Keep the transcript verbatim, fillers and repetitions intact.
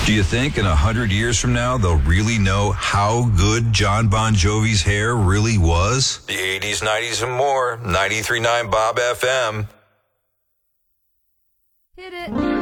Do you think in a hundred years from now they'll really know how good John Bon Jovi's hair really was? The eighties, nineties, and more. ninety-three point nine Bob F M. Hit it.